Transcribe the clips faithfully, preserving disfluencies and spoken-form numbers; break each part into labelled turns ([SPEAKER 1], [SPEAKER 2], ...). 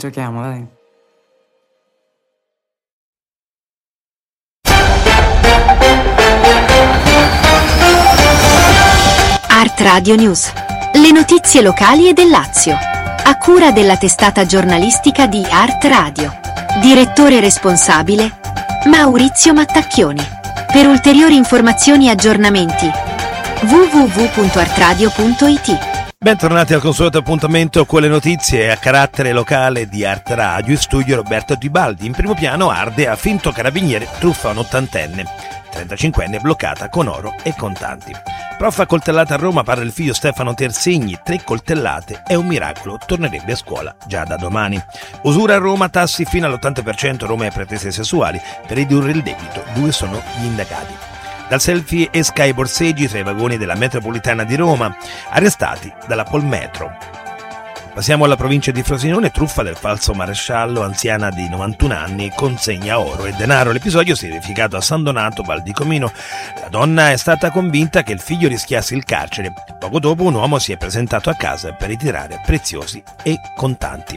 [SPEAKER 1] Giochiamo, dai.
[SPEAKER 2] Art Radio News. Le notizie locali e del Lazio. A cura della testata giornalistica di Art Radio. Direttore responsabile Maurizio Mattacchioni. Per ulteriori informazioni e aggiornamenti w w w punto art radio punto i t.
[SPEAKER 3] Bentornati al consueto appuntamento con le notizie a carattere locale di Art Radio. In studio Roberto Tibaldi. In primo piano arde a finto carabiniere, truffa a un'ottantenne, trentacinquenne bloccata con oro e contanti. Prof coltellata a Roma, parla il figlio Stefano Terzigni, tre coltellate, è un miracolo, tornerebbe a scuola già da domani. Usura a Roma, tassi fino all'ottanta per cento, Roma e pretese sessuali, per ridurre il debito, due sono gli indagati. Dal selfie esca ai borseggi tra i vagoni della metropolitana di Roma, arrestati dalla Polmetro. Passiamo alla provincia di Frosinone, truffa del falso maresciallo, anziana di novantuno anni, consegna oro e denaro. L'episodio si è verificato a San Donato, Val di Comino. La donna è stata convinta che il figlio rischiasse il carcere. Poco dopo un uomo si è presentato a casa per ritirare preziosi e contanti.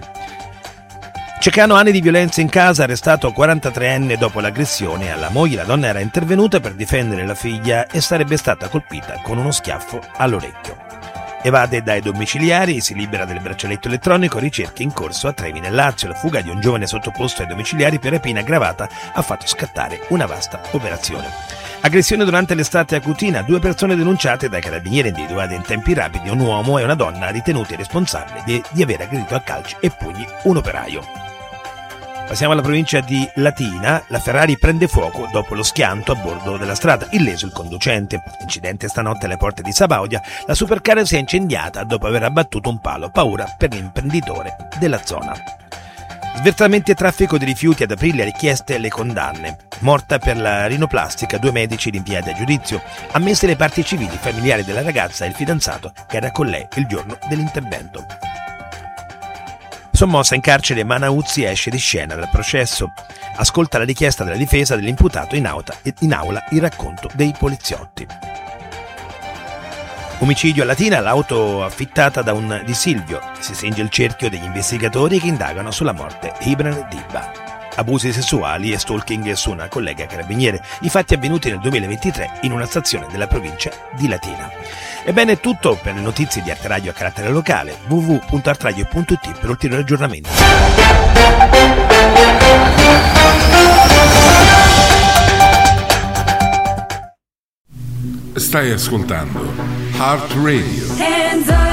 [SPEAKER 3] Ceccano, anni di violenza in casa, arrestato quarantatreenne dopo l'aggressione alla moglie. La donna era intervenuta per difendere la figlia e sarebbe stata colpita con uno schiaffo all'orecchio. Evade dai domiciliari, si libera del braccialetto elettronico, ricerche in corso a Trevi nel Lazio. La fuga di un giovane sottoposto ai domiciliari per rapina aggravata ha fatto scattare una vasta operazione. Aggressione durante l'estate a Cutina, due persone denunciate dai carabinieri individuate in tempi rapidi, un uomo e una donna ritenuti responsabili di, di aver aggredito a calci e pugni un operaio. Passiamo alla provincia di Latina. La Ferrari prende fuoco dopo lo schianto a bordo della strada, illeso il conducente. Incidente stanotte alle porte di Sabaudia. La supercar si è incendiata dopo aver abbattuto un palo, paura per l'imprenditore della zona. Sversamenti e traffico di rifiuti ad aprile, richieste le condanne. Morta per la rinoplastica, due medici rinviati a giudizio. Ammesse le parti civili, familiari della ragazza e il fidanzato che era con lei il giorno dell'intervento. Sommossa in carcere, Manauzzi esce di scena dal processo. Ascolta la richiesta della difesa dell'imputato in, auta, in aula il racconto dei poliziotti. Omicidio a Latina, l'auto affittata da un Di Silvio. Si stringe il cerchio degli investigatori che indagano sulla morte Ibran Dibba. Abusi sessuali e stalking su una collega carabiniere. I fatti avvenuti nel duemilaventitré in una stazione della provincia di Latina. Ebbene, è tutto per le notizie di Art Radio a carattere locale. w w w punto art radio punto i t per ulteriori aggiornamenti.
[SPEAKER 4] Stai ascoltando Art Radio.